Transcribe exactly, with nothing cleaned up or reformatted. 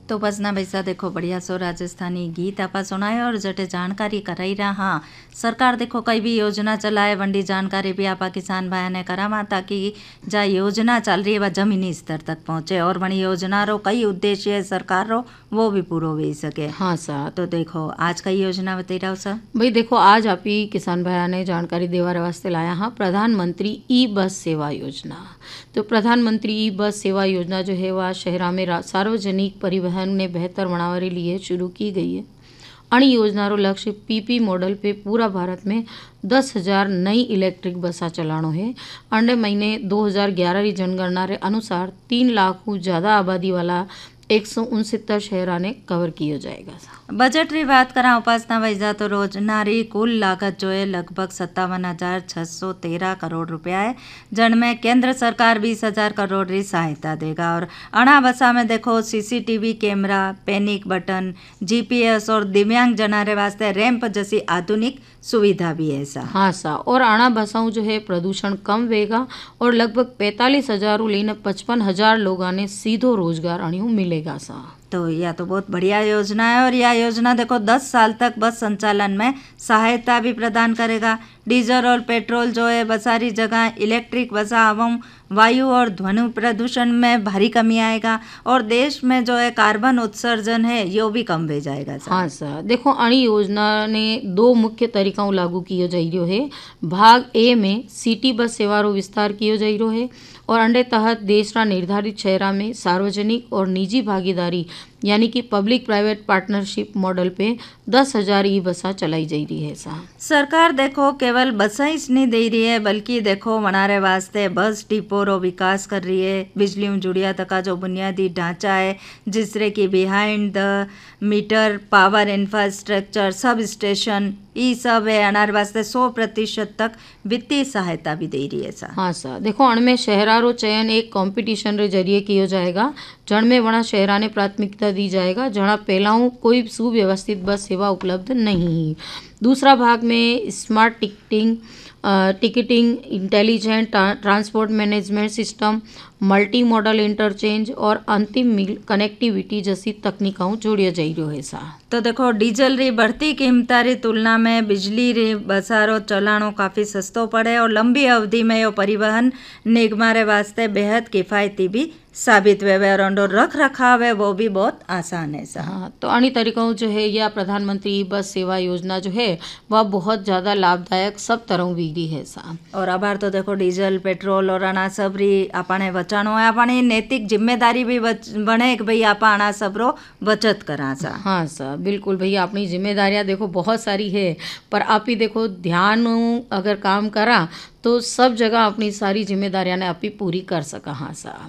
तो बस ना भैसा देखो बढ़िया सो राजस्थानी गीत आपा सुनाए और जटे जानकारी कराई रहा। हाँ, सरकार देखो कई भी योजना चलाए वंडी जानकारी भी आपा किसान भाई ने करावा ताकि जा योजना चल रही है वह जमीनी स्तर तक पहुँचे और वही योजना रो कई उद्देश्य है सरकार रो वो भी पूरो हो सके। हाँ सा तो देखो आज कई योजना बता रहा सा भाई देखो आज आप ही किसान भाई ने जानकारी देवा वास्ते लाया हाँ प्रधानमंत्री ई बस सेवा योजना। तो प्रधानमंत्री ई बस सेवा योजना जो है वह शहरा में सार्वजनिक परिवहन ने बेहतर बनाने के लिए शुरू की गई है। अणी योजना रो लक्ष्य पीपी मॉडल पे पूरा भारत में दस हजार नई इलेक्ट्रिक बसा चलानो है। अंडे महीने दो हजार ग्यारह की जनगणना के अनुसार तीन लाख ज़्यादा आबादी वाला एक सौ उनसत्तर शहरा ने कवर किया जाएगा। बजट री बात करा उपासना वैसा तो रोजनारी कुल लागत जो है लगभग सत्तावन हजार छः सौ तेरह करोड़ रुपया है, जिनमें केंद्र सरकार बीस हजार करोड़ री सहायता देगा। और अणा बसा में देखो CCTV camera, panic button, GPS और दिव्यांग जनारे वास्ते रैंप जैसी आधुनिक सुविधा भी है सा। हाँ सा और अणा बसाओं जो है प्रदूषण कम वेगा और लगभग पैंतालीस हजार लेने पचपन हजार लोगों ने सीधो रोजगार अणियों मिलेगा सा। तो यह तो बहुत बढ़िया योजना है और यह योजना देखो दस साल तक बस संचालन में सहायता भी प्रदान करेगा। डीजल और पेट्रोल जो है बसारी जगह इलेक्ट्रिक बसा एवं वायु और ध्वनि प्रदूषण में भारी कमी आएगा और देश में जो है कार्बन उत्सर्जन है यो भी कम हो जाएगा। हाँ सर देखो अणी योजना ने दो मुख्य तरीकों लागू किया जा रहा है। भाग ए में सिटी बस सेवा रो विस्तार किया जा रहा है और अंडे तहत देश का निर्धारित शहरा में सार्वजनिक और निजी भागीदारी यानी कि पब्लिक प्राइवेट पार्टनरशिप मॉडल पे दस हजार ई बसा चलाई जा रही है। सा सरकार देखो केवल बसा ही नहीं दे रही है बल्कि देखो बनारे वास्ते बस डिपो रो विकास कर रही है। बिजली जुड़िया तक का जो बुनियादी ढांचा है जिससे कि behind the metre power infrastructure sub station ये सब है अनार वास्ते सौ प्रतिशत तक वित्तीय सहायता भी दे रही है। सा हाँ सा देखो अणमें शहरा रो चयन एक कंपटीशन रे जरिए किया जाएगा जन में वहाँ शहरा ने प्राथमिकता दी जाएगा जहाँ पहला कोई सुव्यवस्थित बस सेवा उपलब्ध नहीं। दूसरा भाग में smart ticketing ticketing intelligent transport management system, multi modal interchange और अंतिम मील कनेक्टिविटी जैसी तकनीकों जोड़िया जा रही है। सा तो देखो डीजल री बढ़ती कीमता री तुलना में बिजली री बसारो चलानो काफ़ी सस्तो पड़े और लंबी अवधि में यो परिवहन निगमारे वास्ते बेहद किफ़ायती भी साबित हुए और अंडो रख रखाव है वो भी बहुत आसान है। सा हाँ तो अन्य तरीकों जो है यह प्रधानमंत्री बस सेवा योजना जो है वह बहुत ज़्यादा लाभदायक सब तरह विधि है। सा और अबार तो देखो डीजल पेट्रोल और अना सबरी अपने बचानो है अपनी नैतिक जिम्मेदारी भी बने कि भाई आप अना सबरो बचत करा। सा हाँ सा बिल्कुल भैया अपनी जिम्मेदारियां देखो बहुत सारी है पर आप ही देखो ध्यान अगर काम करा तो सब जगह अपनी सारी जिम्मेदारियां ने आप ही पूरी कर सका। हाँ सा